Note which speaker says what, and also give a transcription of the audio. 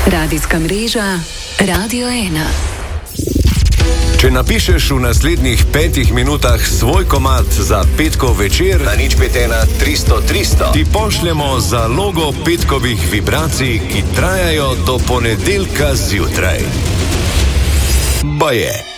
Speaker 1: Radijska mreža Radio 1.
Speaker 2: Če napišeš v naslednjih 5 minutah svoj komad za petkov večer
Speaker 3: na 051 300 300,
Speaker 2: ti pošljemo zalogo petkovih vibracij, ki trajajo do ponedeljka zjutraj. Baje.